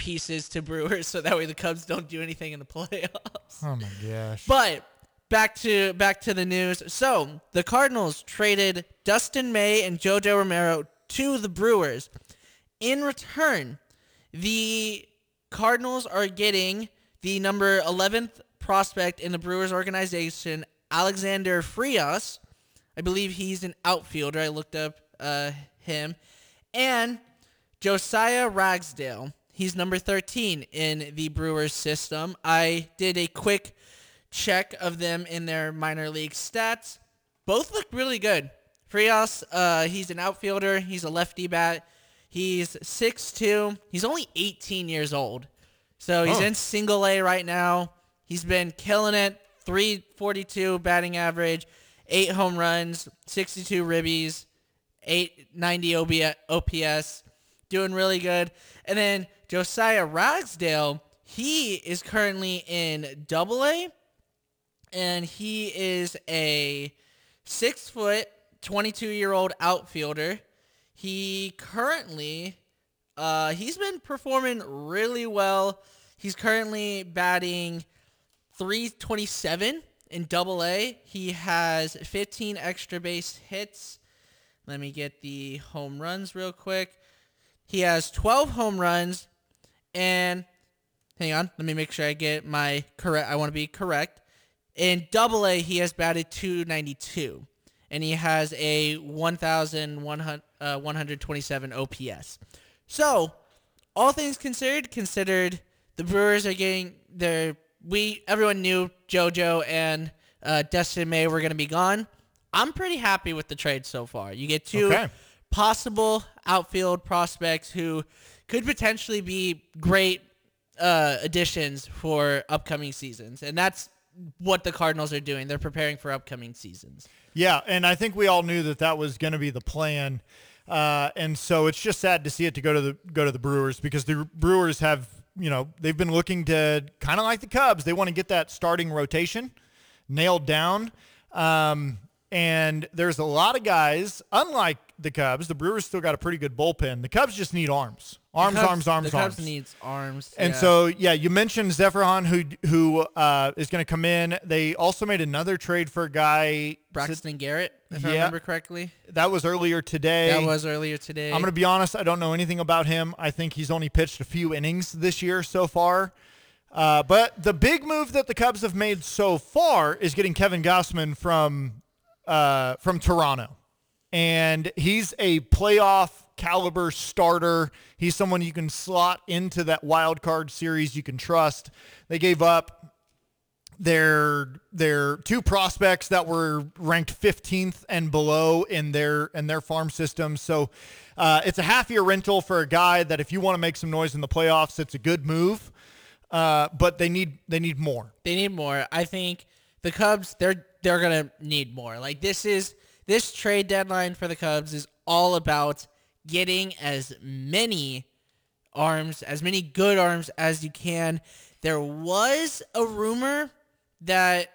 pieces to Brewers so that way the Cubs don't do anything in the playoffs. Oh my gosh. But back to the news. So the Cardinals traded Dustin May and JoJo Romero to the Brewers. In return, the Cardinals are getting the number 11th prospect in the Brewers organization, Alexander Frias. I believe he's an outfielder. I looked up him. And Josiah Ragsdale. He's number 13 in the Brewers system. I did a quick check of them in their minor league stats. Both look really good. Frias, he's an outfielder. He's a lefty bat. He's 6'2". He's only 18 years old. So he's in single A right now. He's been killing it. 342 batting average, 8 home runs, 62 ribbies, 890 OPS. Doing really good. And then Josiah Ragsdale, he is currently in Double A, and he is a 6-foot, 22-year-old outfielder. He currently, he's been performing really well. He's currently batting .327 in Double A. He has 15 extra base hits. Let me get the home runs real quick. He has 12 home runs, and hang on, let me make sure I get my correct. I want to be correct. In Double A, he has batted .292, and he has a 1,127 OPS. So, all things considered, the Brewers are getting their. Everyone knew JoJo and Dustin May were going to be gone. I'm pretty happy with the trade so far. You get two possible outfield prospects who could potentially be great additions for upcoming seasons, and that's what the Cardinals are doing. They're preparing for upcoming seasons. Yeah, and I think we all knew that was going to be the plan, and so it's just sad to see it to go to the Brewers, because the Brewers have, they've been looking to, kind of like the Cubs, they want to get that starting rotation nailed down. And there's a lot of guys, unlike the Cubs, the Brewers still got a pretty good bullpen. The Cubs just need arms. Arms. The Cubs needs arms. And so, you mentioned Zephyrhan, who is going to come in. They also made another trade for a guy. Braxton Garrett, if I remember correctly. That was earlier today. I'm going to be honest, I don't know anything about him. I think he's only pitched a few innings this year so far. But the big move that the Cubs have made so far is getting Kevin Gausman from Toronto. And he's a playoff caliber starter. He's someone you can slot into that wild card series you can trust. They gave up their two prospects that were ranked 15th and below in their farm system. So it's a half-year rental for a guy that, if you want to make some noise in the playoffs, it's a good move. But they need more. They need more. I think the Cubs, they're going to need more. Like, this trade deadline for the Cubs is all about getting as many arms, as many good arms as you can. There was a rumor that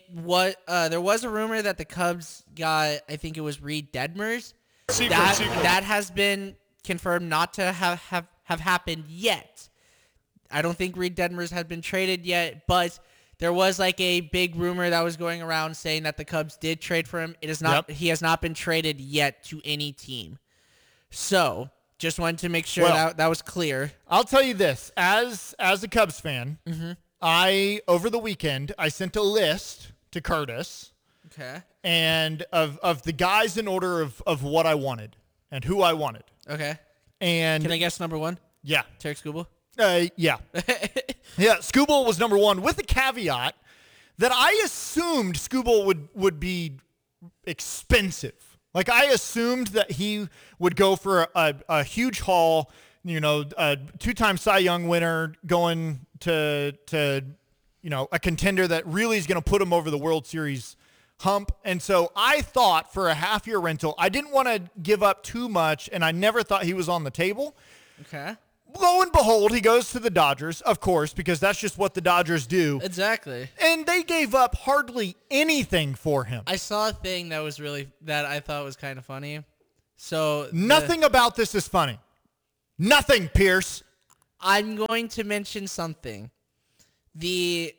the Cubs got, I think it was Reed Detmers. That has been confirmed not to have happened yet. I don't think Reed Detmers has been traded yet, but there was like a big rumor that was going around saying that the Cubs did trade for him. It is not. Yep. He has not been traded yet to any team. So just wanted to make sure that was clear. I'll tell you this, as a Cubs fan, over the weekend, I sent a list to Curtis. Okay. And of the guys in order of what I wanted and who I wanted. Okay. And can I guess number one? Yeah. Tarik Skubal? Yeah. Yeah, Skubal was number one, with the caveat that I assumed Skubal would be expensive. Like, I assumed that he would go for a huge haul, a two-time Cy Young winner going to a contender that really is going to put him over the World Series hump. And so I thought, for a half-year rental, I didn't want to give up too much, and I never thought he was on the table. Okay. Lo and behold, he goes to the Dodgers, of course, because that's just what the Dodgers do. Exactly. And they gave up hardly anything for him. I saw a thing that I thought was kind of funny. So nothing about this is funny. Nothing, Pierce. I'm going to mention something. The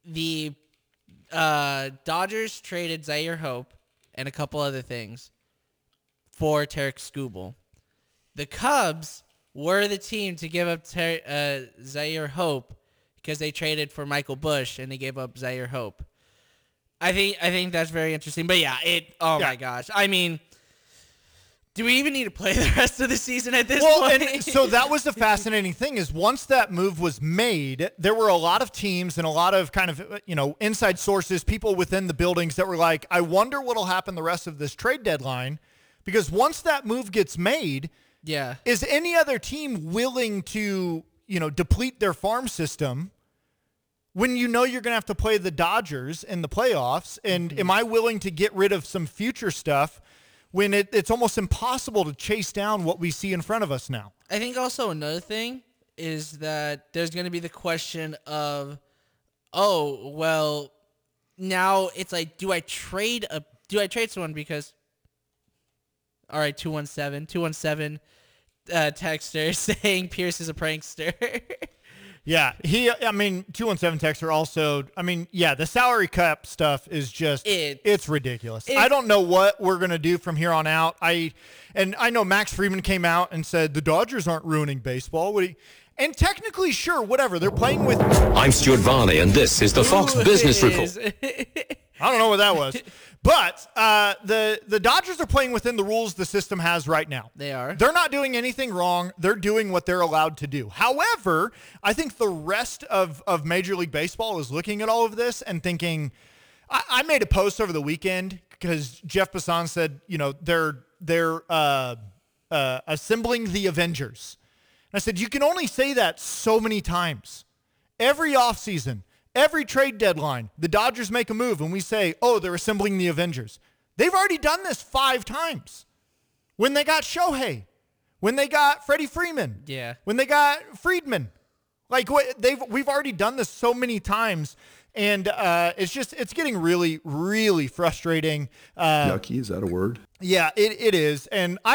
Dodgers traded Zaire Hope and a couple other things for Tarek Skubal. The Cubs were the team to give up Zaire Hope because they traded for Michael Busch and they gave up Zaire Hope. I think that's very interesting. But yeah, my gosh. I mean, do we even need to play the rest of the season at this point? And so that was the fascinating thing is once that move was made, there were a lot of teams and a lot of kind of, inside sources, people within the buildings that were like, I wonder what'll happen the rest of this trade deadline. Because once that move gets made, is any other team willing to, deplete their farm system when you're going to have to play the Dodgers in the playoffs? And am I willing to get rid of some future stuff when it's almost impossible to chase down what we see in front of us now? I think also another thing is that there's going to be the question of, now it's like, do I trade someone because, all right, 217 texter saying Pierce is a prankster. Yeah, 217 texter also, the salary cap stuff is just, it's ridiculous. I don't know what we're going to do from here on out. I know Max Friedman came out and said the Dodgers aren't ruining baseball. And technically, sure, whatever. They're playing with... I'm Stuart Varney, and this is the Fox Business Report. I don't know what that was. But the Dodgers are playing within the rules the system has right now. They are. They're not doing anything wrong. They're doing what they're allowed to do. However, I think the rest of Major League Baseball is looking at all of this and thinking, I made a post over the weekend because Jeff Passan said, they're assembling the Avengers. And I said, you can only say that so many times. Every offseason, every trade deadline, the Dodgers make a move and we say, they're assembling the Avengers. They've already done this 5 times. When they got Shohei, when they got Freddie Freeman, when they got Friedman. We've already done this so many times, and it's getting really, really frustrating. Yucky, is that a word? Yeah, it is.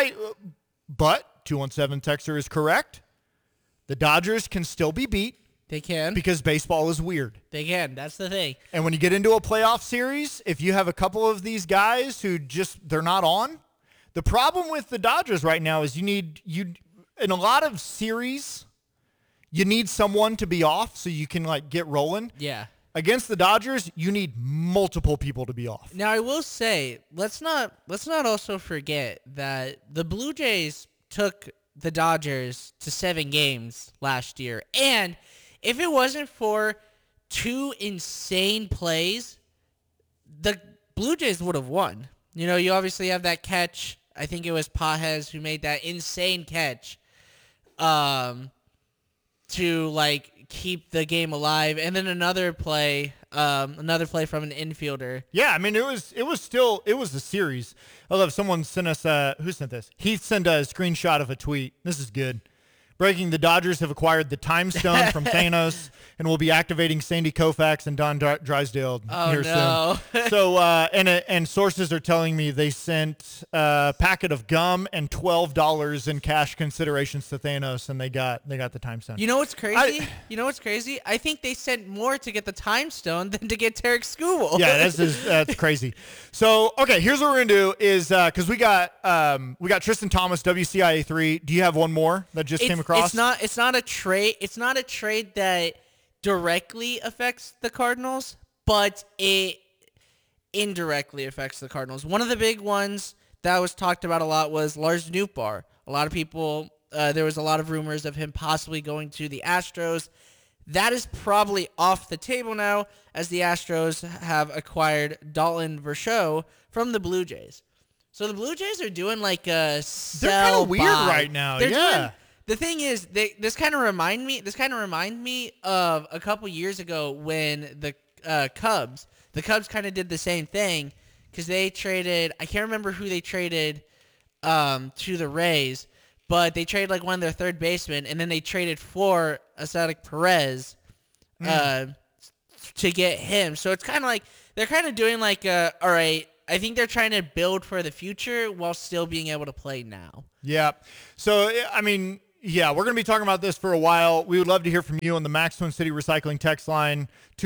But 217 texter is correct. The Dodgers can still be beat. They can. Because baseball is weird. They can. That's the thing. And when you get into a playoff series, if you have a couple of these guys who they're not on, the problem with the Dodgers right now is in a lot of series, you need someone to be off so you can get rolling. Yeah. Against the Dodgers, you need multiple people to be off. Now, I will say, let's not also forget that the Blue Jays took the Dodgers to 7 games last year. And if it wasn't for 2 insane plays, the Blue Jays would have won. You obviously have that catch. I think it was Pages who made that insane catch to keep the game alive, and then another play from an infielder. Yeah, it was the series. I love someone sent us who sent this? Heath sent a screenshot of a tweet. This is good. Breaking: the Dodgers have acquired the Time Stone from Thanos and will be activating Sandy Koufax and Don Drysdale here soon. So, and sources are telling me they sent a packet of gum and $12 in cash considerations to Thanos, and they got the Time Stone. You know what's crazy? I think they sent more to get the Time Stone than to get Tarek Skubal. Yeah, that's crazy. So, okay, here's what we're gonna do is because we got Tristan Thomas, WCIA 3. Do you have one more that just came across? It's not a trade. It's not a trade that directly affects the Cardinals, but it indirectly affects the Cardinals. One of the big ones that was talked about a lot was Lars Nootbaar. A lot of people, there was a lot of rumors of him possibly going to the Astros. That is probably off the table now, as the Astros have acquired Dalton Varsho from the Blue Jays. So the Blue Jays are doing a sell. They're kind of weird right now. The thing is, this kind of remind me of a couple years ago when the Cubs kind of did the same thing because they traded. I can't remember who they traded to the Rays, but they traded one of their third basemen, and then they traded for Asadek Perez to get him. So it's kind of they're kind of doing all right. I think they're trying to build for the future while still being able to play now. Yeah. So Yeah, we're going to be talking about this for a while. We would love to hear from you on the Max Twin City Recycling text line,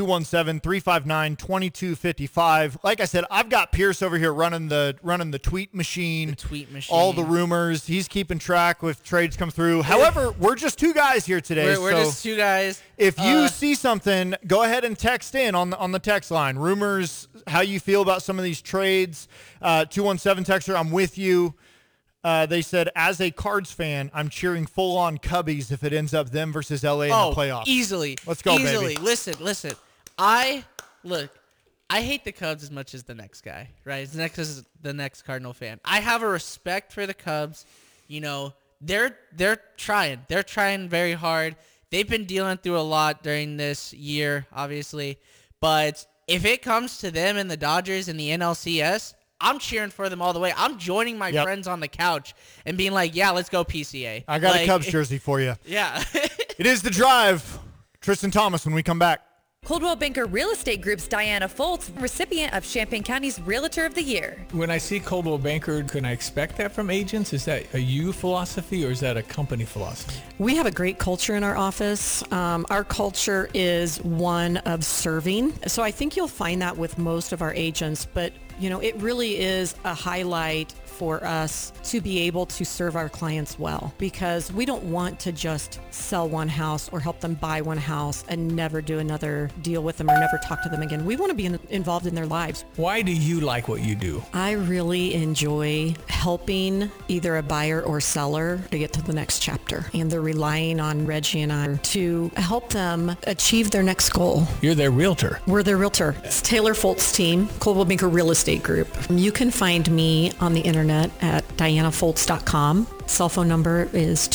217-359-2255. Like I said, I've got Pierce over here running the tweet machine. All the rumors. He's keeping track with trades come through. However, we're just two guys here today. We're just two guys. If you see something, go ahead and text in on the text line. Rumors, how you feel about some of these trades. 217 texter, I'm with you. They said, as a Cards fan, I'm cheering full-on Cubbies if it ends up them versus LA in the playoffs. Easily. Let's go, easily. baby. Listen. I hate the Cubs as much as the next guy, right? As the next Cardinal fan. I have a respect for the Cubs. You know, they're trying. They're trying very hard. They've been dealing through a lot during this year, obviously. But if it comes to them and the Dodgers and the NLCS, I'm cheering for them all the way. I'm joining my friends on the couch and being like, yeah, let's go PCA. I got a Cubs jersey for you. Yeah. It is The Drive. Tristan Thomas when we come back. Coldwell Banker Real Estate Group's Diana Foltz, recipient of Champaign County's Realtor of the Year. When I see Coldwell Banker, can I expect that from agents? Is that a you philosophy or is that a company philosophy? We have a great culture in our office. Our culture is one of serving. So I think you'll find that with most of our agents, but you know, it really is a highlight for us to be able to serve our clients well, because we don't want to just sell one house or help them buy one house and never do another deal with them or never talk to them again. We want to be involved in their lives. Why do you like what you do? I really enjoy helping either a buyer or seller to get to the next chapter, and they're relying on Reggie and I to help them achieve their next goal. You're their realtor. We're their realtor. It's Taylor Foltz team, Coldwell Banker Real Estate Group. You can find me on the internet at dianafoltz.com. Cell phone number is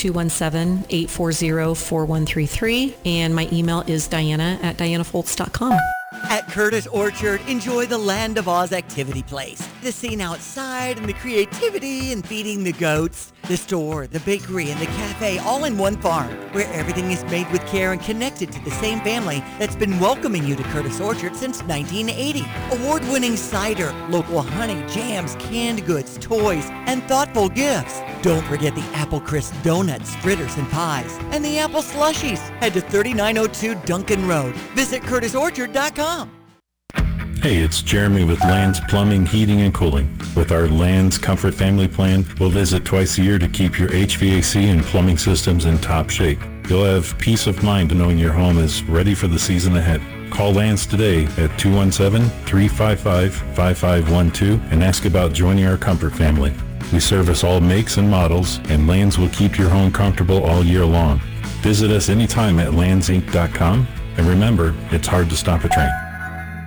217-840-4133, and my email is diana@dianafoltz.com. At Curtis Orchard, enjoy the Land of Oz activity place. The scene outside and the creativity and feeding the goats. The store, the bakery, and the cafe all in one farm, where everything is made with care and connected to the same family that's been welcoming you to Curtis Orchard since 1980. Award-winning cider, local honey, jams, canned goods, toys, and thoughtful gifts. Don't forget the Apple Crisp donuts, fritters, and pies, and the apple slushies. Head to 3902 Duncan Road. Visit curtisorchard.com. Hey, it's Jeremy with Land's Plumbing, Heating, and Cooling. With our Land's Comfort Family Plan, we'll visit twice a year to keep your HVAC and plumbing systems in top shape. You'll have peace of mind knowing your home is ready for the season ahead. Call Land's today at 217-355-5512 and ask about joining our Comfort Family. We service all makes and models, and Land's will keep your home comfortable all year long. Visit us anytime at landsinc.com, and remember, it's hard to stop a train.